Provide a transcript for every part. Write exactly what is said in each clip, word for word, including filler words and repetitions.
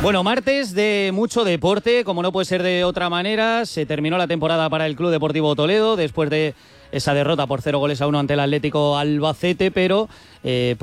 Bueno, martes de mucho deporte, como no puede ser de otra manera. Se terminó la temporada para el Club Deportivo Toledo después de esa derrota por cero goles a uno ante el Atlético Albacete, pero eh,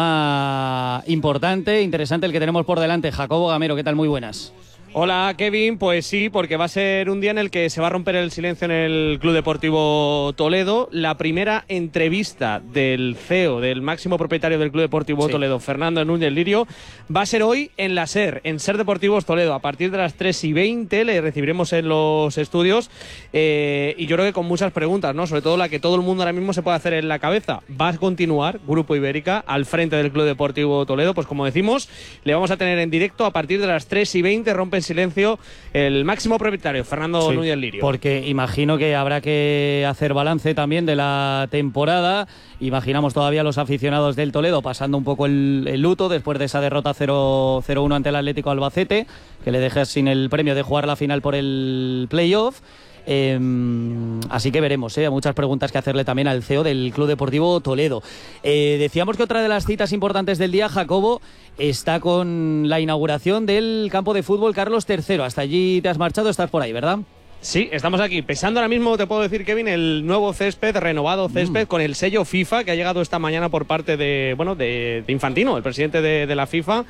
programa importante, interesante el que tenemos por delante. Jacobo Gamero, ¿qué tal? Muy buenas. Hola Kevin, pues sí, porque va a ser un día en el que se va a romper el silencio en el Club Deportivo Toledo. La primera entrevista del C E O, del máximo propietario del Club Deportivo sí. Toledo, Fernando Núñez Lirio, va a ser hoy en la SER, en SER Deportivos Toledo. A partir de las tres y veinte le recibiremos en los estudios eh, y yo creo que con muchas preguntas, ¿no? Sobre todo la que todo el mundo ahora mismo se puede hacer en la cabeza. ¿Va a continuar Grupo Ibérica al frente del Club Deportivo Toledo? Pues como decimos, le vamos a tener en directo a partir de las tres y veinte, rompe silencio el máximo propietario, Fernando sí, Núñez Lirio. Porque imagino que habrá que hacer balance también de la temporada. Imaginamos todavía a los aficionados del Toledo pasando un poco el, el luto después de esa derrota cero uno ante el Atlético Albacete, que le deja sin el premio de jugar la final por el playoff. Eh, así que veremos, ¿eh? Muchas preguntas que hacerle también al C E O del Club Deportivo Toledo. Eh, decíamos que otra de las citas importantes del día, Jacobo, está con la inauguración del campo de fútbol Carlos tercero. Hasta allí te has marchado, estás por ahí, ¿verdad? Sí, estamos aquí. Pesando ahora mismo, te puedo decir, Kevin, el nuevo césped, renovado césped, mm. con el sello FIFA que ha llegado esta mañana por parte de, bueno, de, de Infantino, el presidente de, de la FIFA,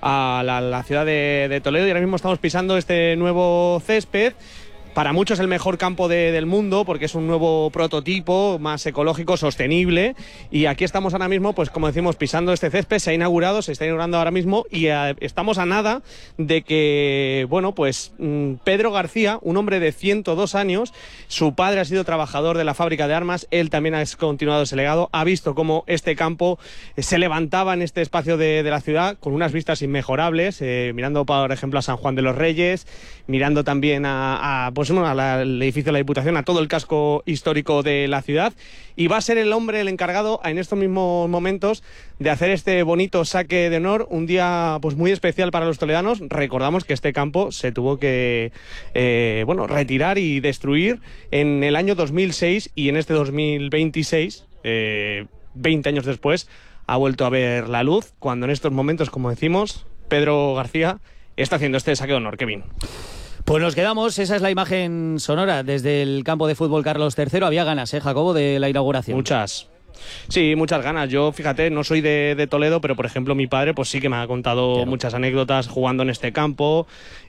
a la, la ciudad de, de Toledo. Y ahora mismo estamos pisando este nuevo césped. Para muchos el mejor campo de, del mundo, porque es un nuevo prototipo más ecológico, sostenible, y aquí estamos ahora mismo, pues como decimos, pisando este césped. Se ha inaugurado, se está inaugurando ahora mismo, y a, estamos a nada de que, bueno, pues mmm, Pedro García, un hombre de ciento dos años, su padre ha sido trabajador de la fábrica de armas, él también ha continuado ese legado, ha visto cómo este campo se levantaba en este espacio de, de la ciudad, con unas vistas inmejorables, eh, mirando, por ejemplo, a San Juan de los Reyes, mirando también a, a pues, bueno, al edificio de la Diputación, a todo el casco histórico de la ciudad, y va a ser el hombre el encargado en estos mismos momentos de hacer este bonito saque de honor, un día pues muy especial para los toledanos. Recordamos que este campo se tuvo que eh, bueno, retirar y destruir en el año dos mil seis, y en este dos mil veintiséis, eh, veinte años después, ha vuelto a ver la luz, cuando en estos momentos, como decimos, Pedro García está haciendo este saque de honor. Kevin. Pues nos quedamos, esa es la imagen sonora desde el campo de fútbol Carlos tercero. Había ganas, ¿eh, Jacobo, de la inauguración? Muchas. Sí, muchas ganas. Yo, fíjate, no soy de, de Toledo, pero por ejemplo mi padre pues sí que me ha contado claro. muchas anécdotas jugando en este campo,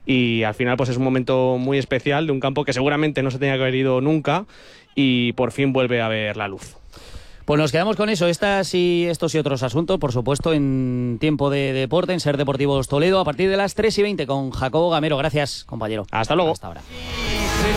y al final pues es un momento muy especial de un campo que seguramente no se tenía que haber ido nunca y por fin vuelve a ver la luz. Pues nos quedamos con eso, estas y estos y otros asuntos, por supuesto, en Tiempo de Deporte, en SER Deportivos Toledo, a partir de las tres y veinte con Jacobo Gamero. Gracias, compañero. Hasta luego. Hasta ahora.